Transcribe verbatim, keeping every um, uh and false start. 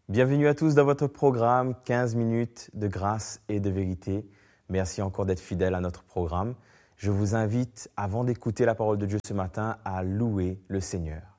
Bienvenue à tous dans votre programme quinze minutes de grâce et de vérité. Merci encore d'être fidèles à notre programme. Je vous invite, avant d'écouter la parole de Dieu ce matin, à louer le Seigneur.